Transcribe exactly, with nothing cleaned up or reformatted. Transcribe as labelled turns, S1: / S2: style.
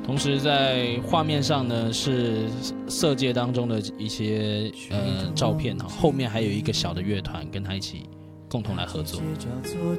S1: 同时在画面上呢是色戒当中的一些呃照片哈，后面还有一个小的乐团跟他一起共同来合作。